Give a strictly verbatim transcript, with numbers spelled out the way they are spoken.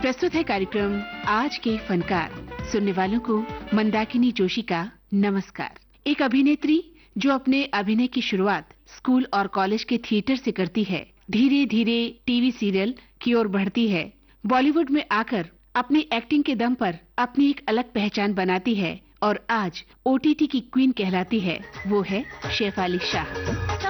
प्रस्तुत है कार्यक्रम आज के फनकार। सुनने वालों को मंदाकिनी जोशी का नमस्कार। एक अभिनेत्री जो अपने अभिनय की शुरुआत स्कूल और कॉलेज के थिएटर से करती है, धीरे धीरे टीवी सीरियल की ओर बढ़ती है, बॉलीवुड में आकर अपनी एक्टिंग के दम पर अपनी एक अलग पहचान बनाती है और आज ओटीटी की क्वीन कहलाती है, वो है शेफाली शाह।